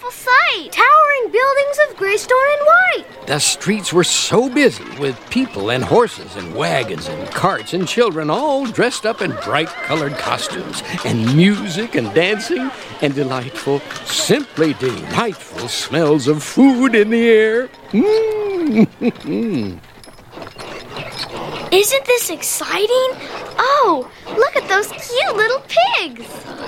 beautiful sight. Towering buildings of gray stone and white. The streets were so busy with people and horses and wagons and carts and children all dressed up in bright-colored costumes and music and dancing and delightful, simply delightful smells of food in the air. Isn't this exciting? Oh, look at those cute little pigs.